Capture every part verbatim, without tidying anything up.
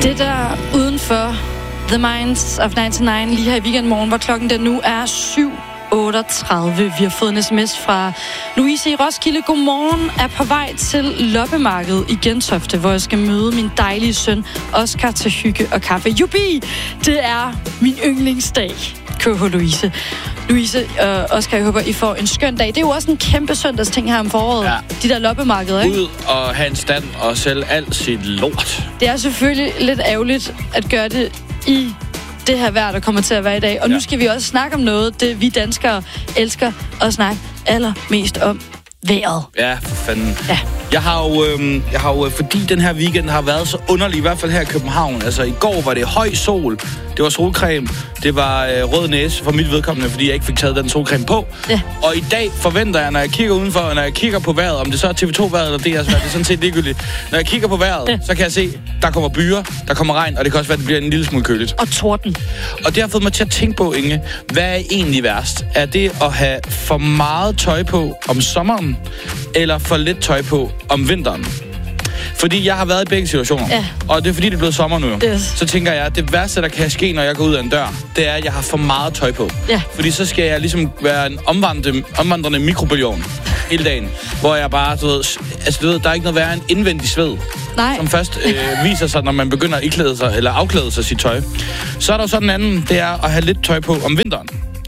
Det der udenfor The Minds of nioghalvfems lige her i weekendmorgen, hvor klokken den nu er syv otteogtredive. Vi har fået en sms fra Louise i Roskilde. Godmorgen, er på vej til loppemarkedet i Gentofte, hvor jeg skal møde min dejlige søn Oscar til hygge og kaffe. Jubi! Det er min yndlingsdag. K H Louise. Louise og Oscar, jeg håber, I får en skøn dag. Det er jo også en kæmpe søndagsting her om foråret. Ja. De der loppemarkeder, ikke? Ud og have en stand og sælge alt sit lort. Det er selvfølgelig lidt ærgerligt at gøre det i det her vejr, der kommer til at være i dag. Og ja. Nu skal vi også snakke om noget, det vi danskere elsker at snakke allermest om. Vejret. Ja, for fanden. Ja. Jeg har jo, øh, jeg har jo, fordi den her weekend har været så underlig, i hvert fald her i København. Altså, i går var det høj sol, det var solcreme, det var øh, rød næse for mit vedkommende, fordi jeg ikke fik taget den solcreme på. Ja. Og i dag forventer jeg, når jeg kigger udenfor, og når jeg kigger på vejret, om det så er T V to-vejret eller D R's vejret, det er sådan set ligegyldigt. Når jeg kigger på vejret, ja. så kan jeg se, der kommer byer, der kommer regn, og det kan også være, at det bliver en lille smule køligt. Og torden. Og det har fået mig til at tænke på, Inge, hvad er egentlig værst? Er det at have for meget tøj på om sommeren, eller for lidt tøj på om vinteren? Fordi jeg har været i begge situationer, ja. og det er fordi, det er blevet sommer nu. Yes. Så tænker jeg, at det værste, der kan ske, når jeg går ud af en dør, det er, at jeg har for meget tøj på. Ja. Fordi så skal jeg ligesom være en omvandrende, omvandrende mikrobølgeovn hele dagen, hvor jeg bare, du ved, altså du ved, der er ikke noget værre end indvendig sved. Nej. Som først øh, viser sig, når man begynder at iklæde sig, eller afklæde sig sit tøj. Så er der jo så den anden, det er at have lidt tøj på om vinteren.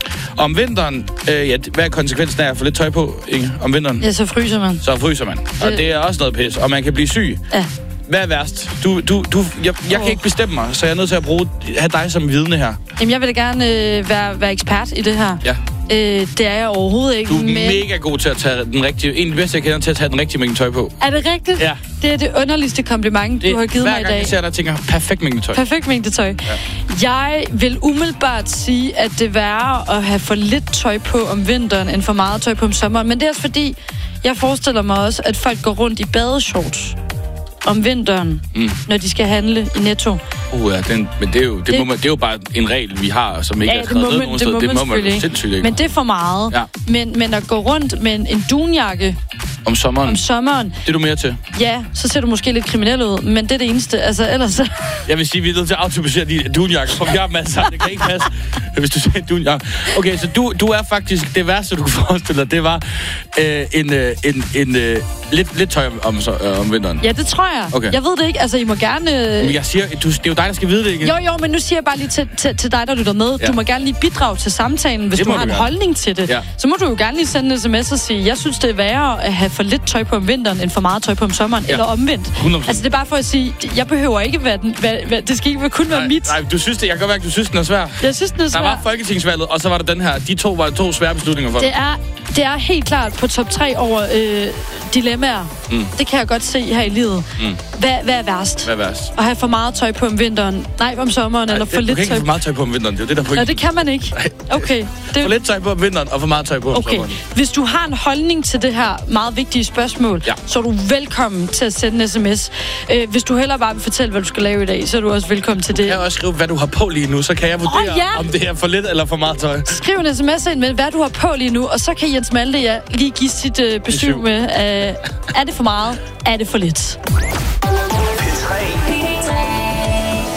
Om vinteren, øh, ja, hvad er konsekvensen af at få lidt tøj på, Inge, om vinteren? Ja, så fryser man. Så fryser man. Og det er også noget pis, og man kan blive syg. Ja. Hvad er værst? Du, du, du, jeg jeg oh. kan ikke bestemme mig, så jeg er nødt til at bruge, have dig som vidne her. Jamen, jeg vil da gerne øh, være, være ekspert i det her. Ja. Øh, det er jeg overhovedet ikke. Du er men... mega god til at tage den rigtige... En af de bedste, jeg kender til at tage den rigtige mængde tøj på. Er det rigtigt? Ja. Det er det underligste kompliment, det, du har givet mig i dag. Hver gang jeg ser dig, tænker perfekt mængde tøj. Perfekt mængde tøj. Ja. Jeg vil umiddelbart sige, at det er værre at have for lidt tøj på om vinteren, end for meget tøj på om sommeren. Men det er også fordi, jeg forestiller mig også, at folk går rundt i badeshorts om vinteren, mm. når de skal handle i Netto. Uh, ja, den, men det er, jo, det, det, må man, det er jo bare en regel, vi har, som ikke ja, er skrevet ned nogen sted. Det må man sindssygt ikke. Men det er for meget. Ja. Men, men at gå rundt med en, en dunjakke om sommeren. om sommeren... Det er du mere til? Ja, så ser du måske lidt kriminel ud, men det er det eneste. Altså, ellers... Jeg vil sige, vi er nødt til at automatisere de dunjakker, for vi har masser. Det kan ikke passe, hvis du siger dunjakke. Okay, så du, du er faktisk... Det værste, du kunne forestille dig, det var øh, en, øh, en, en øh, lidt, lidt tøj om, om, øh, om vinteren. Ja, det tror jeg. Okay. Jeg ved det ikke. Altså, I må gerne... Øh... Men jeg siger, du, det er jo dig, der skal vide det, ikke? Jo, jo, men nu siger jeg bare lige til, til, til dig, der lytter med. Ja. Du må gerne lige bidrage til samtalen, hvis du har en gerne. holdning til det. Ja. Så må du jo gerne lige sende en sms og sige, jeg synes, det er værre at have for lidt tøj på om vinteren, end for meget tøj på om sommeren, ja. eller omvendt. hundrede procent. Altså, det er bare for at sige, jeg behøver ikke være den... Hvad, hvad, det skal ikke kun være nej, mit. Nej, du synes det. Jeg kan godt mærke, du synes, den er svær. Jeg synes, den er svær. Der var folketingsvalget, og så var der den her. De to var to svære beslutninger for det er, det er helt klart på top tre over øh, dilemmaer. Mm. Det kan jeg godt se her i livet. Mm. Hvad, hvad er værst? Hvad er værst? At have for meget tøj på om vinteren? Nej, om sommeren, nej, eller for det, lidt tøj? Du kan ikke have for meget tøj på om vinteren, det er det, der point. Nej, det kan man ikke. Okay. Det... For lidt tøj på om vinteren, og for meget tøj på om okay. sommeren. Hvis du har en holdning til det her meget vigtige spørgsmål, ja. så er du velkommen til at sende en sms. Øh, hvis du heller bare vil fortælle, hvad du skal lave i dag, så er du også velkommen til du det. Du kan også skrive, hvad du har på lige nu, så kan jeg vurdere, oh, ja. om det er for lidt eller for meget tøj. Skriv en sms ind med, hvad du har på lige nu, og så kan Jens Malte ja, lige give sit øh, besøg med, øh, er det for meget, er det for lidt?